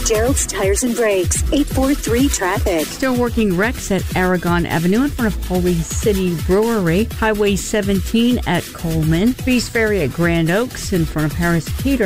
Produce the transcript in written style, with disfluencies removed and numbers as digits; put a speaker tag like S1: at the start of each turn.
S1: Gerald's Tires and Brakes, 843-TRAFFIC.
S2: Still working wrecks at Aragon Avenue in front of Holy City Brewery, Highway 17 at Coleman, Feast Ferry at Grand Oaks in front of Harris Teeter,